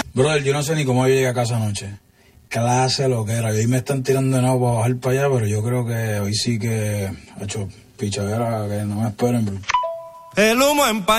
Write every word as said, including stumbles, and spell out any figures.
Brother, yo no sé ni cómo yo llegué a casa anoche. Clase lo que era. Y hoy me están tirando de nuevo para bajar para allá, pero yo creo que hoy sí que... Hecho, pichadera, que no me esperen, bro. El humo en